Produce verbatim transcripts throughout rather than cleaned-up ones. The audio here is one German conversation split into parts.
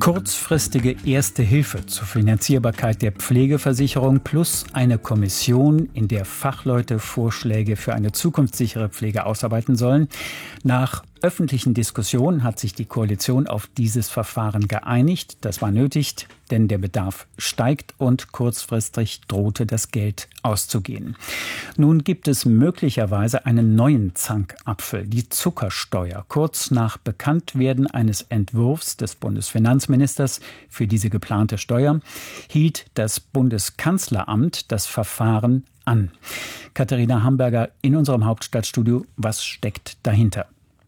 Kurzfristige Erste Hilfe zur Finanzierbarkeit der Pflegeversicherung plus eine Kommission, in der Fachleute Vorschläge für eine zukunftssichere Pflege ausarbeiten sollen. Nach öffentlichen Diskussionen hat sich die Koalition auf dieses Verfahren geeinigt. Das war nötig, denn der Bedarf steigt und kurzfristig drohte das Geld auszugehen. Nun gibt es möglicherweise einen neuen Zankapfel, die Zuckersteuer. Kurz nach Bekanntwerden eines Entwurfs des Bundesfinanzministers für diese geplante Steuer hielt das Bundeskanzleramt das Verfahren an. Katharina Hamburger in unserem Hauptstadtstudio. Was steckt dahinter?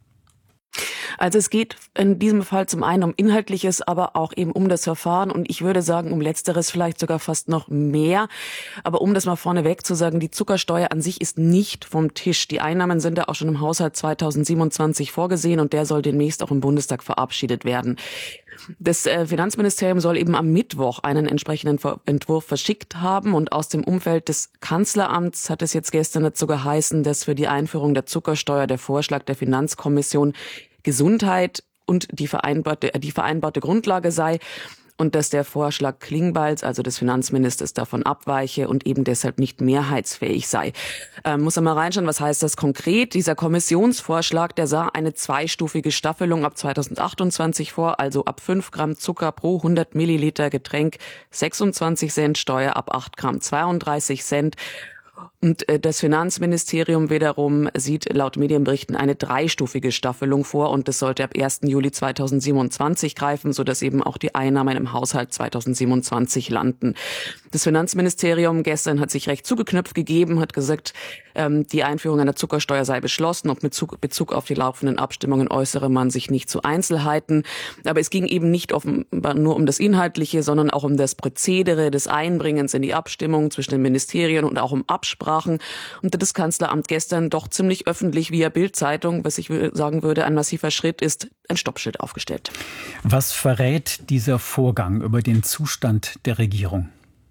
Also es geht in diesem Fall zum einen um Inhaltliches, aber auch eben um das Verfahren und ich würde sagen, um Letzteres vielleicht sogar fast noch mehr. Aber um das mal vorneweg zu sagen, die Zuckersteuer an sich ist nicht vom Tisch. Die Einnahmen sind ja auch schon im Haushalt zweitausendsiebenundzwanzig vorgesehen und der soll demnächst auch im Bundestag verabschiedet werden. Das Finanzministerium soll eben am Mittwoch einen entsprechenden Entwurf verschickt haben und aus dem Umfeld des Kanzleramts hat es jetzt gestern dazu geheißen, dass für die Einführung der Zuckersteuer der Vorschlag der Finanzkommission Gesundheit und die vereinbarte, die vereinbarte Grundlage sei und dass der Vorschlag Klingbeils, also des Finanzministers, davon abweiche und eben deshalb nicht mehrheitsfähig sei. Ähm, muss man mal reinschauen, was heißt das konkret? Dieser Kommissionsvorschlag, der sah eine zweistufige Staffelung ab zweitausendachtundzwanzig vor, also ab fünf Gramm Zucker pro hundert Milliliter Getränk sechsundzwanzig Cent, Steuer ab acht Gramm zweiunddreißig Cent. Und das Finanzministerium wiederum sieht laut Medienberichten eine dreistufige Staffelung vor und das sollte ab ersten Juli zweitausendsiebenundzwanzig greifen, sodass eben auch die Einnahmen im Haushalt zweitausendsiebenundzwanzig landen. Das Finanzministerium gestern hat sich recht zugeknöpft gegeben, hat gesagt, die Einführung einer Zuckersteuer sei beschlossen und mit Bezug auf die laufenden Abstimmungen äußere man sich nicht zu Einzelheiten. Aber es ging eben nicht offenbar nur um das Inhaltliche, sondern auch um das Prozedere des Einbringens in die Abstimmung zwischen den Ministerien und auch um Absprachen. Und da das Kanzleramt gestern doch ziemlich öffentlich via Bild-Zeitung, was ich sagen würde, ein massiver Schritt ist, ein Stoppschild aufgestellt. Was verrät dieser Vorgang über den Zustand der Regierung?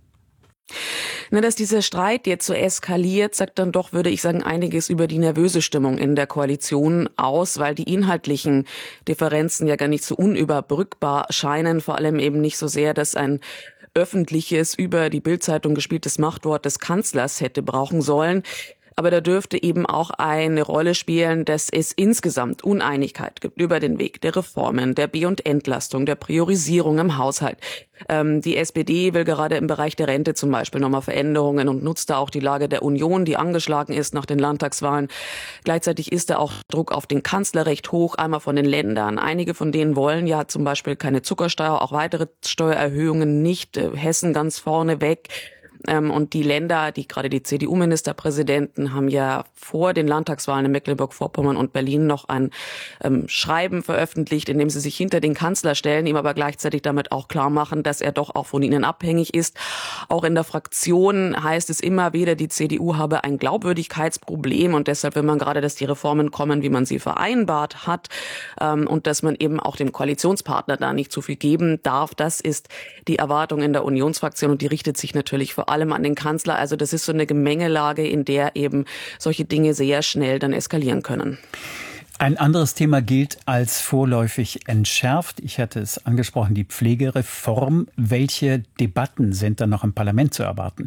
Na, dass dieser Streit jetzt so eskaliert, sagt dann doch, würde ich sagen, einiges über die nervöse Stimmung in der Koalition aus, weil die inhaltlichen Differenzen ja gar nicht so unüberbrückbar scheinen, vor allem eben nicht so sehr, dass ein öffentliches, über die Bild-Zeitung gespieltes Machtwort des Kanzlers hätte brauchen sollen. Aber da dürfte eben auch eine Rolle spielen, dass es insgesamt Uneinigkeit gibt über den Weg der Reformen, der B- und Entlastung, der Priorisierung im Haushalt. Ähm, die S P D will gerade im Bereich der Rente zum Beispiel nochmal Veränderungen und nutzt da auch die Lage der Union, die angeschlagen ist nach den Landtagswahlen. Gleichzeitig ist da auch Druck auf den Kanzler recht hoch, einmal von den Ländern. Einige von denen wollen ja zum Beispiel keine Zuckersteuer, auch weitere Steuererhöhungen nicht. Äh, Hessen ganz vorne weg. Und die Länder, die gerade die C D U-Ministerpräsidenten, haben ja vor den Landtagswahlen in Mecklenburg-Vorpommern und Berlin noch ein ähm, Schreiben veröffentlicht, in dem sie sich hinter den Kanzler stellen, ihm aber gleichzeitig damit auch klar machen, dass er doch auch von ihnen abhängig ist. Auch in der Fraktion heißt es immer wieder, die C D U habe ein Glaubwürdigkeitsproblem und deshalb will man gerade, dass die Reformen kommen, wie man sie vereinbart hat ähm, und dass man eben auch dem Koalitionspartner da nicht zu viel geben darf. Das ist die Erwartung in der Unionsfraktion und die richtet sich natürlich vor allem an den Kanzler. Also das ist so eine Gemengelage, in der eben solche Dinge sehr schnell dann eskalieren können. Ein anderes Thema gilt als vorläufig entschärft. Ich hatte es angesprochen, die Pflegereform. Welche Debatten sind da noch im Parlament zu erwarten?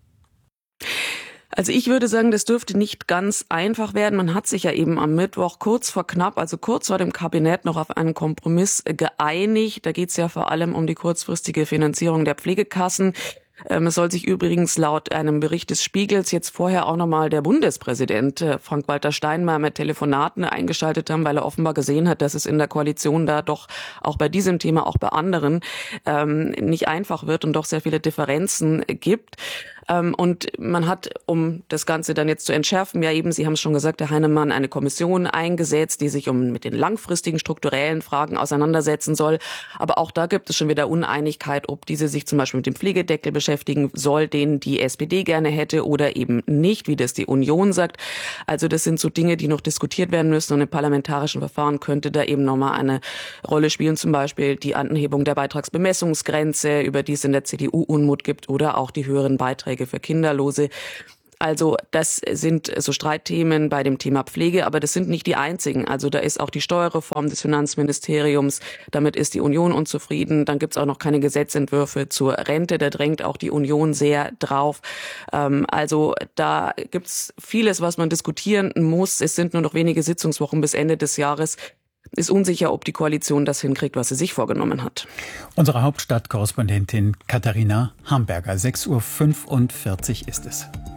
Also ich würde sagen, das dürfte nicht ganz einfach werden. Man hat sich ja eben am Mittwoch kurz vor knapp, also kurz vor dem Kabinett noch auf einen Kompromiss geeinigt. Da geht es ja vor allem um die kurzfristige Finanzierung der Pflegekassen. Es soll sich übrigens laut einem Bericht des Spiegels jetzt vorher auch nochmal der Bundespräsident Frank-Walter Steinmeier mit Telefonaten eingeschaltet haben, weil er offenbar gesehen hat, dass es in der Koalition da doch auch bei diesem Thema, auch bei anderen, ähm, nicht einfach wird und doch sehr viele Differenzen gibt. Ähm, und man hat, um das Ganze dann jetzt zu entschärfen, ja eben, Sie haben es schon gesagt, Herr Heinemann, eine Kommission eingesetzt, die sich um mit den langfristigen strukturellen Fragen auseinandersetzen soll. Aber auch da gibt es schon wieder Uneinigkeit, ob diese sich zum Beispiel mit dem Pflegedeckel beschäftigen soll, den die S P D gerne hätte oder eben nicht, wie das die Union sagt. Also das sind so Dinge, die noch diskutiert werden müssen und im parlamentarischen Verfahren könnte da eben nochmal eine Rolle spielen, zum Beispiel die Anhebung der Beitragsbemessungsgrenze, über die es in der C D U Unmut gibt, oder auch die höheren Beiträge für Kinderlose. Also das sind so Streitthemen bei dem Thema Pflege, aber das sind nicht die einzigen. Also da ist auch die Steuerreform des Finanzministeriums, damit ist die Union unzufrieden. Dann gibt's auch noch keine Gesetzentwürfe zur Rente, da drängt auch die Union sehr drauf. Also da gibt's vieles, was man diskutieren muss. Es sind nur noch wenige Sitzungswochen bis Ende des Jahres. Ist unsicher, ob die Koalition das hinkriegt, was sie sich vorgenommen hat. Unsere Hauptstadtkorrespondentin Katharina Hamberger. sechs Uhr fünfundvierzig ist es.